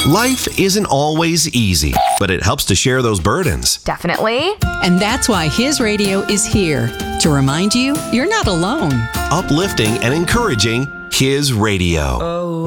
Life isn't always easy, but it helps to share those burdens. Definitely. And that's why His Radio is here to remind you you're not alone. Uplifting and encouraging His Radio. Oh,